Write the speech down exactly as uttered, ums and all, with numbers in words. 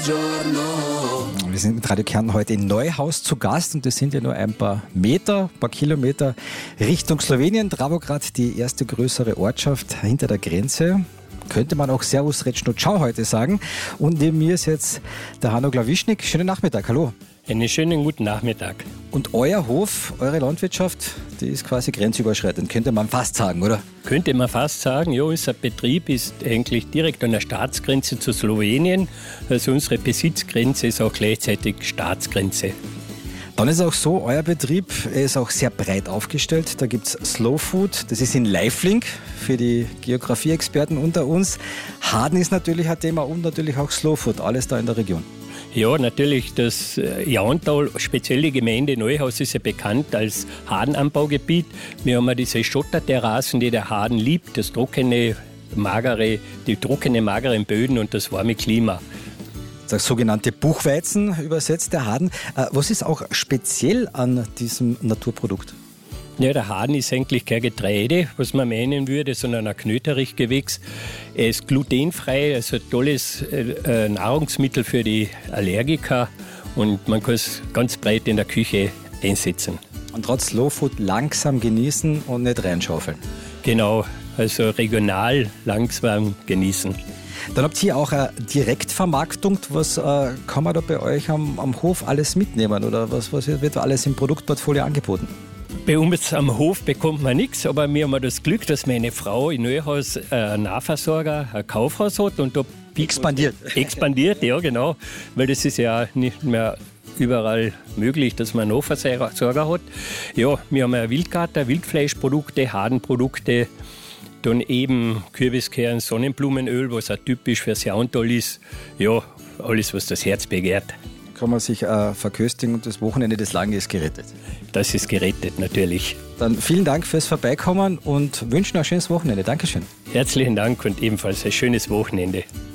buongiorno. Wir sind mit Radio Kärnten heute in Neuhaus zu Gast und das sind ja nur ein paar Meter, ein paar Kilometer Richtung Slowenien. Dravograd, die erste größere Ortschaft hinter der Grenze. Könnte man auch Servus Recno Ciao heute sagen. Und neben mir ist jetzt der Hanno Glawischnik. Schönen Nachmittag, hallo. Einen schönen guten Nachmittag. Und euer Hof, eure Landwirtschaft, die ist quasi grenzüberschreitend, könnte man fast sagen, oder? Könnte man fast sagen, ja, unser Betrieb ist eigentlich direkt an der Staatsgrenze zu Slowenien. Also unsere Besitzgrenze ist auch gleichzeitig Staatsgrenze. Dann ist auch so, euer Betrieb ist auch sehr breit aufgestellt. Da gibt es Slow Food, das ist in Leifling für die Geografie-Experten unter uns. Harden ist natürlich ein Thema und natürlich auch Slow Food, alles da in der Region. Ja, natürlich, das Jauntal, speziell die Gemeinde Neuhaus, ist ja bekannt als Hardenanbaugebiet. Wir haben ja diese Schotterterrassen, die der Harden liebt, das trockene, magere, die trockene, mageren Böden und das warme Klima. Das sogenannte Buchweizen übersetzt der Harden. Was ist auch speziell an diesem Naturprodukt? Ja, der Harden ist eigentlich kein Getreide, was man meinen würde, sondern ein Knöterichgewächs. Er ist glutenfrei, also ein tolles äh, Nahrungsmittel für die Allergiker und man kann es ganz breit in der Küche einsetzen. Und trotz Slow Food langsam genießen und nicht reinschaufeln. Genau, also regional langsam genießen. Dann habt ihr auch eine Direktvermarktung. Was äh, kann man da bei euch am, am Hof alles mitnehmen oder was, was wird da alles im Produktportfolio angeboten? Bei uns am Hof bekommt man nichts, aber wir haben das Glück, dass meine Frau in Neuhaus einen Nahversorger, ein Kaufhaus hat und da expandiert. Expandiert, ja genau, weil das ist ja nicht mehr überall möglich, dass man einen Nahversorger hat. Ja, wir haben ja Wildgatter, Wildfleischprodukte, Hardenprodukte, dann eben Kürbiskern, Sonnenblumenöl, was auch typisch fürs Jauntal ist. Ja, alles, was das Herz begehrt. Kann man sich äh, verköstigen und das Wochenende des Langen ist gerettet. Das ist gerettet, natürlich. Dann vielen Dank fürs Vorbeikommen und wünschen ein schönes Wochenende. Dankeschön. Herzlichen Dank und ebenfalls ein schönes Wochenende.